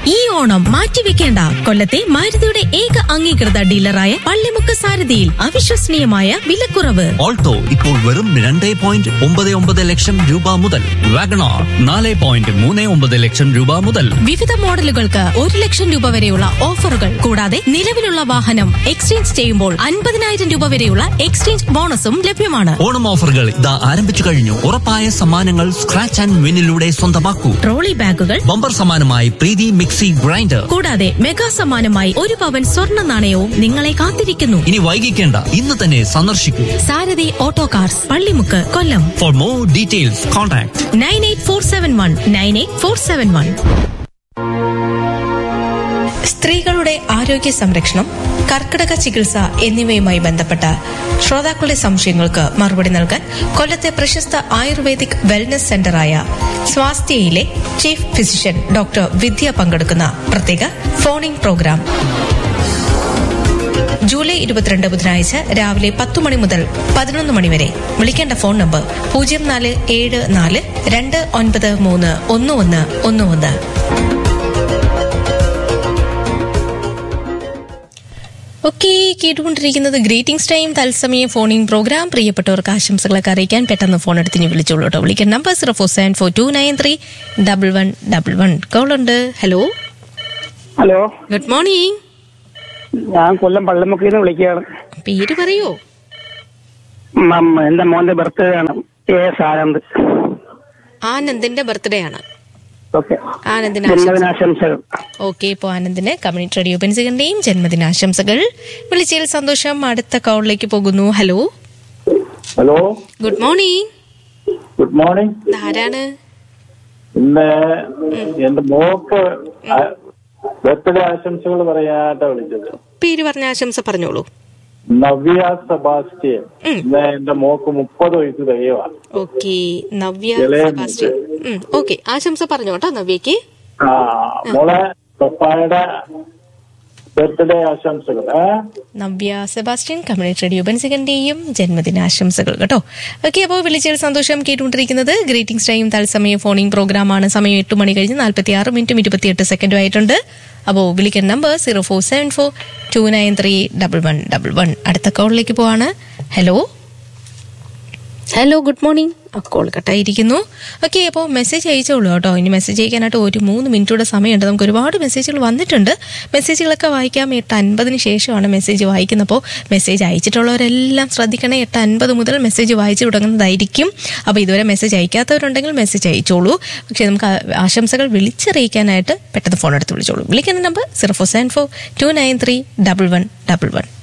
ഈ ഓണം മാറ്റിവെക്കേണ്ട. കൊല്ലത്തെ മാരുതിയുടെ ഏക അംഗീകൃത ഡീലറായ പള്ളിമുക്ക് സാരഥിയിൽ അവിശ്വസനീയമായ വിലക്കുറവ്. ഓൾട്ടോ ഇപ്പോൾ വെറും 2.99 ലക്ഷം രൂപ മുതൽ, വാഗണാർ 4.39 ലക്ഷം രൂപ മുതൽ. വിവിധ മോഡലുകൾക്ക് 1 ലക്ഷം രൂപ വരെയുള്ള ഓഫറുകൾ. കൂടാതെ നിലവിലുള്ള വാഹനം എക്സ്ചേഞ്ച് ചെയ്യുമ്പോൾ 50,000 രൂപ വരെയുള്ള എക്സ്ചേഞ്ച് ബോണസും ലഭ്യമാണ്. ഓണം ഓഫറുകൾ ഇതാ ആരംഭിച്ചു കഴിഞ്ഞു. ഉറപ്പായ സമ്മാനങ്ങൾ സ്ക്രാച്ച് ആൻഡ് വിന്നിലൂടെ സ്വന്തമാക്കൂ. ട്രോളി ബാഗുകൾ, ബമ്പർ സമ്മാനമായി പ്രീതി മിക്സി ഗ്രൈൻഡർ, കൂടാതെ മെഗാ സമ്മാനമായി 1 പവൻ സ്വർണ്ണ നാണയവും നിങ്ങളെ കാത്തിരിക്കുന്നു. ഇനി വൈകിക്കേണ്ട, ഇന്ന് തന്നെ സന്ദർശിക്കൂ. സാരഥി auto cars, Pallimukku, Kollam. For more details contact 9847198471. സ്ത്രീകളുടെ ആരോഗ്യ സംരക്ഷണം, കർക്കിടക ചികിത്സ എന്നിവയുമായി ബന്ധപ്പെട്ട ശ്രോതാക്കളുടെ സംശയങ്ങൾക്ക് മറുപടി നൽകാൻ കൊല്ലത്തെ പ്രശസ്ത ayurvedic wellness സെന്ററായ സ്വാസ്ഥ്യയിലെ chief physician doctor വിദ്യ പങ്കെടുക്കുന്ന പ്രത്യേക ഫോണിംഗ് പ്രോഗ്രാം ജൂലൈ 22 ബുധനാഴ്ച രാവിലെ 10 മണി മുതൽ 11 മണി വരെ. വിളിക്കേണ്ട ഫോൺ നമ്പർ 0474293111. ഓക്കെ, കേട്ടുകൊണ്ടിരിക്കുന്നത് ഗ്രീറ്റിംഗ്സ് ടൈം തത്സമയ ഫോണിംഗ് പ്രോഗ്രാം. പ്രിയപ്പെട്ടവർക്ക് ആശംസകളൊക്കെ അറിയിക്കാൻ പെട്ടെന്ന് ഫോൺ എടുത്തിന് വിളിച്ചോളൂ കേട്ടോ. വിളിക്കാൻ number 0474293111. കോളുണ്ട്. Hello hello, good morning. ഞാൻ കൊല്ലം പള്ളിമുക്കിൽ നിന്ന് വിളിക്കുകയാണ്. പേര് പറയൂ. എന്റെ മോന്റെ ബർത്ത്ഡേ ആണ്. ആനന്ദ്. ആനന്ദിന്റെ ബർത്ത്ഡേ ആണ്. ആനന്ദിന് ജന്മദിനാശംസകൾ. ഓക്കെ, ഇപ്പോൾ ആനന്ദിന് കമ്മ്യൂണിറ്റി റേഡിയോ പെൻസികന്റെയും ജന്മദിനാശംസകൾ. വിളിച്ചതിൽ സന്തോഷം. അടുത്ത കോളിലേക്ക് പോകുന്നു. Hello hello, good morning. Good morning. ആരാണ്? ഇന്ന് എന്റെ മോക്ക് ബർത്ത്ഡേ ആശംസകൾ പറയാനായിട്ടാ വിളിച്ചത്. പേര് പറഞ്ഞ ആശംസ പറഞ്ഞോളൂ. നവ്യ സെബാസ്റ്റ്യൻ. ഇന്ന് എന്റെ മോക്ക് 30 വയസ്സ് തികയുവാണ്. Okay, Navya Sebastian. ഓക്കെ, ആശംസ പറഞ്ഞു കേട്ടോ നവ്യക്ക്. മോളെ പപ്പായുടെ ബർത്ത്ഡേ ആശംസകൾ. നവ്യ സെബാസ്റ്റ്യൻ കമ്മ്യൂണിറ്റി റേഡിയോ ബെൻസികന്റെയും ജന്മദിനാശംസകൾ കേട്ടോ. ഓക്കെ, അപ്പോൾ വിളിച്ചതിൽ സന്തോഷം. കേട്ടുകൊണ്ടിരിക്കുന്നത് ഗ്രീറ്റിംഗ്സ് ടൈം തത്സമയ ഫോണിംഗ് പ്രോഗ്രാമാണ്. സമയം 8 മണി കഴിഞ്ഞ് 46 മിനിറ്റും 28 സെക്കൻഡും ആയിട്ടുണ്ട്. അപ്പോൾ വിളിക്കുന്ന നമ്പർ 0474293111. അടുത്ത കോളിലേക്ക് പോവാണ്. Hello hello, good morning. Call കട്ടായിരിക്കുന്നു. Okay, അപ്പോൾ മെസ്സേജ് അയച്ചോളൂ കേട്ടോ. ഇനി മെസ്സേജ് അയക്കാനായിട്ട് ഒരു 3 മിനിറ്റൂടെ സമയമുണ്ട്. നമുക്ക് ഒരുപാട് മെസ്സേജുകൾ വന്നിട്ടുണ്ട്. മെസ്സേജുകളൊക്കെ വായിക്കാം. 8:50 ശേഷമാണ് മെസ്സേജ് വായിക്കുന്നപ്പോൾ മെസ്സേജ് അയച്ചിട്ടുള്ളവരെല്ലാം ശ്രദ്ധിക്കണേ. 8:50 മുതൽ മെസ്സേജ് വായിച്ചു തുടങ്ങുന്നതായിരിക്കും. അപ്പോൾ ഇതുവരെ മെസ്സേജ് അയക്കാത്തവരുണ്ടെങ്കിൽ മെസ്സേജ് അയച്ചോളൂ. പക്ഷേ നമുക്ക് ആശംസകൾ വിളിച്ചറിയിക്കാനായിട്ട് പെട്ടെന്ന് ഫോൺ എടുത്ത് വിളിച്ചോളൂ. വിളിക്കുന്ന നമ്പർ 0474293111.